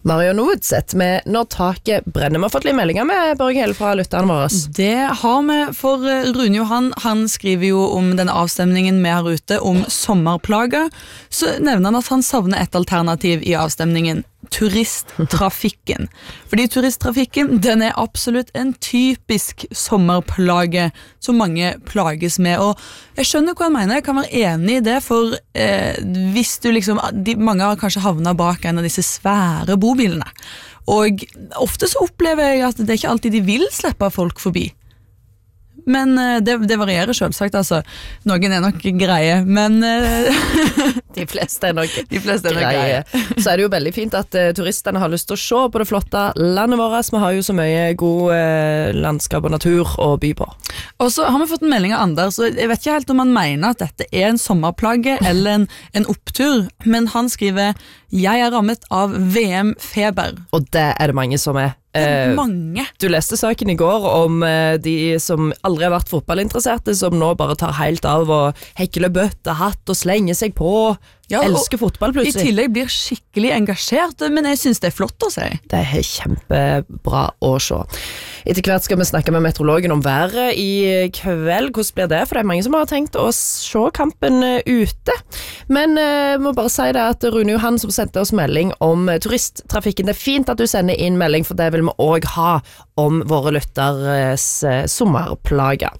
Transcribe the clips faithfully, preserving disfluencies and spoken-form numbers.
Marion Woodset med Når taket brenner. Vi har fått litt meldinger med Børge fra lytterne våre. Det har vi, for Rune Johan, han skriver jo om denne avstemningen vi har ute om sommerplager. Så nevner han at han savner et alternativ i avstemningen. Turisttrafikken. Fordi turisttrafikken, den er absolutt en typisk sommerplage som mange plages med, og jeg skjønner hva han mener, jeg kan være enig i det, for eh, hvis du liksom, de, mange har kanskje havnet bak en av disse svære bobilene, og ofte så opplever jeg at det er ikke alltid de vil slippe folk forbi. Men det, det varierer selvsagt, altså. Noen er nok greie, men de fleste er nok, de fleste er nok greie. greie. Så er det jo veldig fint at uh, turistene har lyst til å se på det flotte landet vårt. Vi har jo så mye god uh, landskap og natur å by på. Og så har vi fått en melding av Anders, og jeg vet ikke helt om han mener at dette er en sommerplage eller en, en opptur, men han skriver: jeg er rammet av V M-feber. Og det er det mange som er. Eh, mange. Du leste saken i går om eh, de som aldri har vært fotballinteresserte, som nå bare tar helt av og hekler bøtte, hatt og slenger seg på. Ja, elsker fotball plutselig. I tillegg blir skikkelig engasjert, men jeg synes det er flott å si. Det er kjempebra å se. Etter hvert skal vi snakke med meteorologen om været i kveld. Hvordan blir det? For det er mange som har tenkt å se kampen ute. Men jeg uh, må bare si det at Rune Johan som sendte oss melding om turisttrafikken. Det er fint at du sender inn melding, for det vil vi også ha om våre lytteres uh, sommerplager.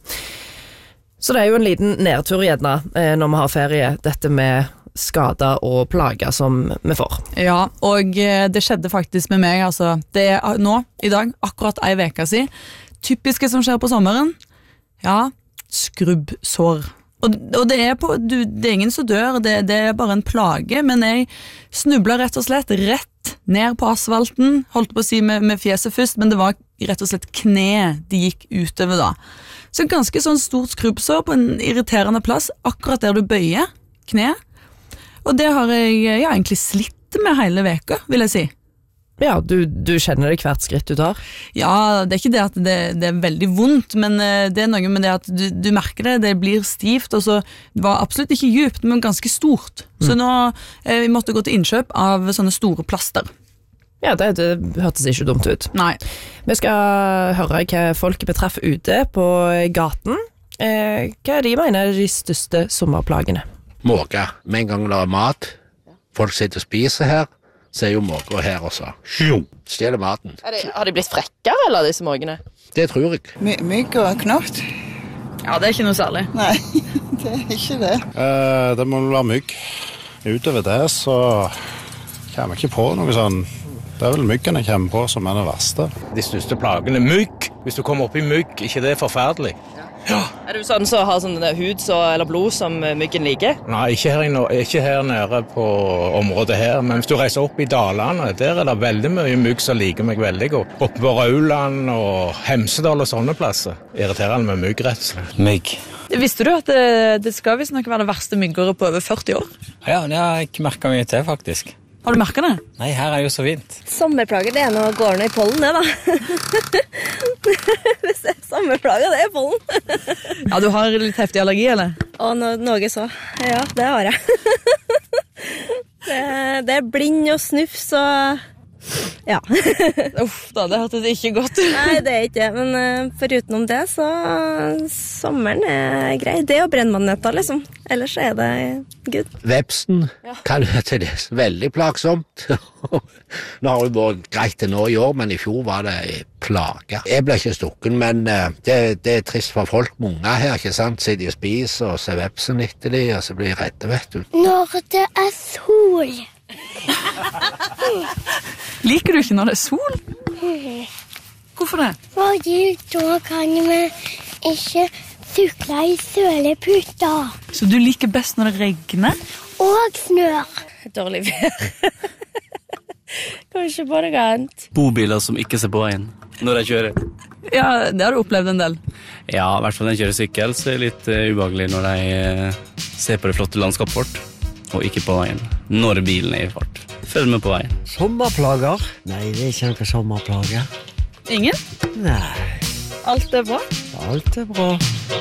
Så det er jo en liten nedtur gjerne uh, når vi har ferie, dette med skader og plager som vi får. Ja, og det skjedde faktisk med meg, altså. Det er nå, i dag, akkurat ei veka si. Typiske som skjer på sommeren. Ja, skrubbsår. Og, og det, er på, du, det er ingen som dør, det, det er bare en plage, men jeg snublet rett og slett rett ned på asfalten, holdt på å si med, med fjeset først, men det var rett og slett kne de gikk utover da. Så ganske sånn stort skrubbsår på en irriterende plass, akkurat der du bøyer kne. Og det har jeg ja, egentlig slitt med hele veka, vil jeg si. Ja, du, du kjenner det hvert skritt du tar? Ja, det er ikke det at det, det er veldig vondt, men det er noe med det at du, du merker det, det blir stivt, og så det var absolutt ikke djupt, men ganske stort. Mm. Så nå eh, vi måtte gå til innkjøp av sånne store plaster. Ja, det, det hørtes ikke dumt ut. Nei. Vi skal høre hva folk betreffer ute på gaten. Eh, hva de mener er de største sommerplagene? Måke. Med en gang det er mat, folk sitter og spiser her, så er jo måke her også. Stjeler maten. Er det, har de blitt frekkere, eller disse måkene? Det tror jeg. My, mygg og knott. Ja, det er ikke noe særlig. Nei, det er ikke det. Eh, det må være mygg. Utover det så kommer jeg ikke på noe sånn. Det er vel myggen jeg kommer på som er det verste. De største plagene, mygg. Hvis du kommer opp i mygg, ikke det er forferdelig. Ja. Er du sånn som har sånn hud så, eller blod som myggen liker? Nei, ikke her, ikke her nede på området her, men hvis du reiser opp i Dalane, der er det veldig mye mygg som liker meg veldig godt. Oppe på Rauland og Hemsedal og sånne plasser. Irriterende med mygg, rett og slett. Mygg. Visste du at det, det skal visst nok være det verste myggåret på over førti år? Ja, det har jeg ikke merket mye til, faktisk. Har du merket det? Nei, her er jo så fint. Sommerplager, det er noe gårdene i pollen, det da. Hvis det er sommerplager, det er pollen. Ja, du har litt heftig allergi, eller? Å, no, noe så. Ja, det har jeg. det, det er blind og snufs og... Ja. Uff da, det hørtes ikke godt ut. Nei, det er ikke det, men uh, forutenom det, så sommeren er grei. Det er jo brennmannøtter, liksom. Ellers er det good. Vepsen ja. Kan være til det veldig plagsomt. Nå har det vært greit til nå i år, men i fjor var det plage. Jeg ble ikke stukken, men uh, det, det er trist for folk. Mange her, ikke sant? Sitter og spiser og ser vepsen etter de, og så blir de redde, vet du. Når det er sol. Liker du ikke når det er sol? Hvorfor det? Fordi da kan vi ikke sykle i søleputta. Så du liker best når det regner? Og snør. Dårlig vær. Kanskje bare gant. Bobiler som ikke ser på veien når jeg kjører. Ja, det har du opplevd en del. Ja, i hvert fall når jeg kjører sykkel, så er det litt uh, ubehagelig når jeg uh, ser på det flotte landskapet vårt. Og ikke på veien, når bilen er i fart. Følg med på veien. Sommerplager? Nei, det er ikke noen sommerplager. Ingen? Nei. Alt er bra? Alt er bra.